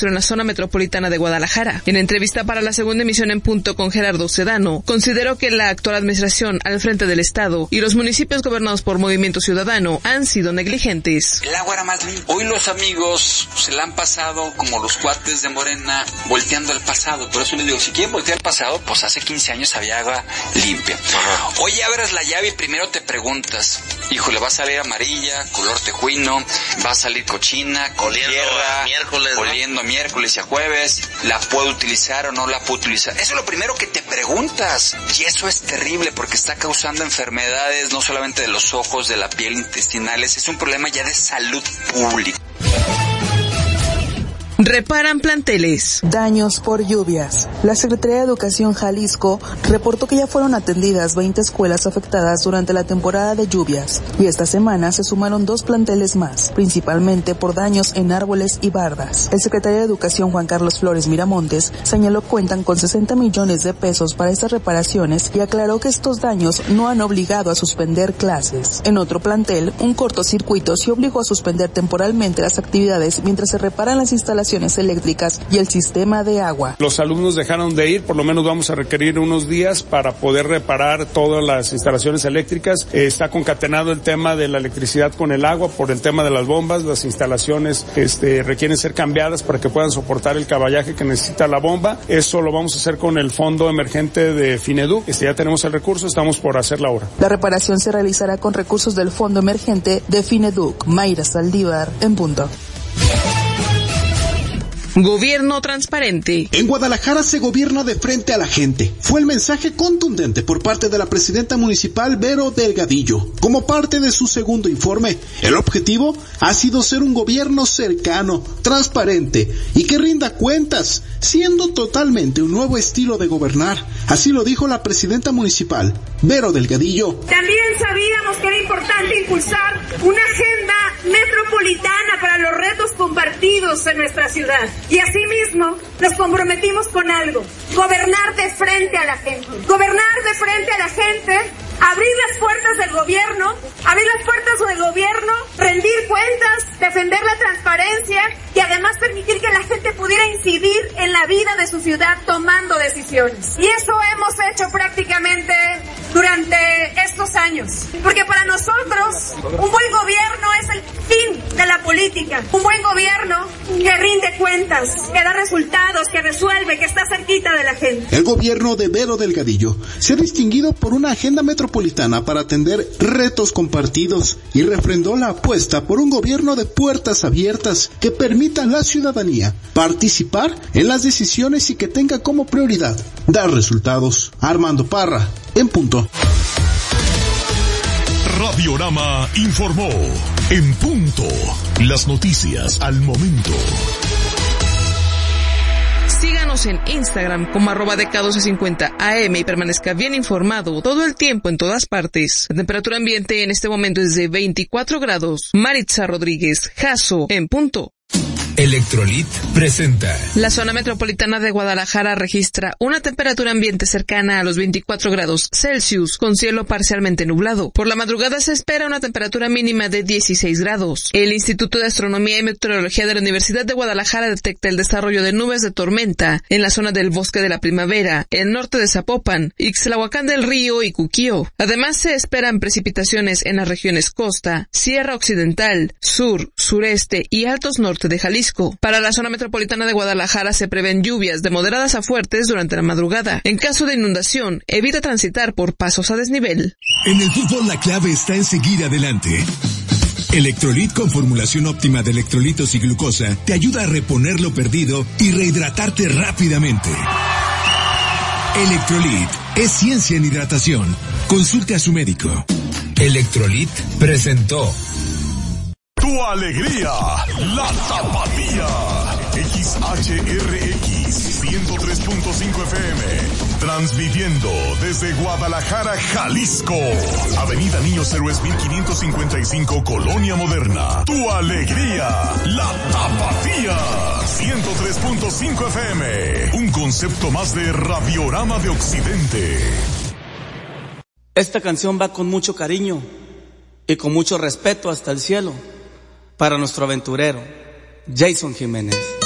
maestro en la zona metropolitana de Guadalajara. En entrevista para la segunda emisión en Punto con Gerardo Sedano, consideró que la actual administración al frente del estado y los municipios gobernados por Movimiento Ciudadano han sido negligentes. El agua era más limpia. Hoy los amigos se la han pasado como los cuates de Morena volteando el pasado. Por eso les digo, si quieren voltear el pasado, pues hace 15 años había agua limpia. Hoy abres la llave y primero te preguntas, híjole, va a salir amarilla, color tejuino, va a salir cochina, con tierra, miércoles, oliendo a miércoles y a jueves, ¿la puedo utilizar o no la puedo utilizar? Eso es lo primero que te preguntas. Y eso es terrible porque está causando enfermedades no solamente de los ojos, de la piel, intestinales, es un problema ya de salud pública. Reparan planteles. Daños por lluvias. La Secretaría de Educación Jalisco reportó que ya fueron atendidas 20 escuelas afectadas durante la temporada de lluvias y esta semana se sumaron 2 planteles más, principalmente por daños en árboles y bardas. El secretario de Educación Juan Carlos Flores Miramontes señaló que cuentan con 60 millones de pesos para estas reparaciones y aclaró que estos daños no han obligado a suspender clases. En otro plantel, un cortocircuito sí obligó a suspender temporalmente las actividades mientras se reparan las instalaciones eléctricas y el sistema de agua. Los alumnos dejaron de ir, por lo menos vamos a requerir unos días para poder reparar todas las instalaciones eléctricas. Está concatenado el tema de la electricidad con el agua por el tema de las bombas. Las instalaciones requieren ser cambiadas para que puedan soportar el caballaje que necesita la bomba. Eso lo vamos a hacer con el fondo emergente de Fineduc. Ya tenemos el recurso, estamos por hacer la obra. La reparación se realizará con recursos del fondo emergente de Fineduc. Mayra Saldívar, en Punto. Gobierno transparente. En Guadalajara se gobierna de frente a la gente. Fue el mensaje contundente por parte de la presidenta municipal Vero Delgadillo. Como parte de su segundo informe, el objetivo ha sido ser un gobierno cercano, transparente y que rinda cuentas, siendo totalmente un nuevo estilo de gobernar. Así lo dijo la presidenta municipal, Vero Delgadillo. También sabíamos que era importante impulsar una agenda metropolitana para los retos compartidos en nuestra ciudad. Y asimismo nos comprometimos con algo: gobernar de frente a la gente. Gobernar de frente a la gente, abrir las puertas del gobierno, rendir cuentas, defender la transparencia y además permitir que la gente pudiera incidir en la vida de su ciudad tomando decisiones. Y eso hemos hecho prácticamente durante estos años. Porque para nosotros un buen gobierno es el fin de la política. Un buen gobierno que rinde cuentas, que da resultados, que resuelve, que está cerquita de la gente. El gobierno de Vero Delgadillo se ha distinguido por una agenda metropolitana para atender retos compartidos y refrendó la apuesta por un gobierno de puertas abiertas que permita a la ciudadanía participar en las decisiones y que tenga como prioridad dar resultados. Armando Parra, en Punto. Radiorama informó. En Punto. Las noticias al momento. Síganos en Instagram como @DK1250AM y permanezca bien informado todo el tiempo en todas partes. La temperatura ambiente en este momento es de 24 grados. Maritza Rodríguez, Jasso, en Punto. Electrolit presenta. La zona metropolitana de Guadalajara registra una temperatura ambiente cercana a los 24 grados Celsius, con cielo parcialmente nublado. Por la madrugada se espera una temperatura mínima de 16 grados. El Instituto de Astronomía y Meteorología de la Universidad de Guadalajara detecta el desarrollo de nubes de tormenta en la zona del Bosque de la Primavera, el norte de Zapopan, Ixtlahuacán del Río y Cuquío. Además se esperan precipitaciones en las regiones costa, Sierra Occidental, sur, sureste y altos norte de Jalisco. Para la zona metropolitana de Guadalajara se prevén lluvias de moderadas a fuertes durante la madrugada. En caso de inundación, evita transitar por pasos a desnivel. En el fútbol la clave está en seguir adelante. Electrolit con formulación óptima de electrolitos y glucosa te ayuda a reponer lo perdido y rehidratarte rápidamente. Electrolit es ciencia en hidratación. Consulte a su médico. Electrolit presentó. Tu alegría, la Tapatía. XHRX 103.5 FM. Transmitiendo desde Guadalajara, Jalisco. Avenida Niños Héroes 1555, Colonia Moderna. Tu alegría, la Tapatía. 103.5 FM. Un concepto más de Radiorama de Occidente. Esta canción va con mucho cariño y con mucho respeto hasta el cielo para nuestro aventurero, Jason Jiménez.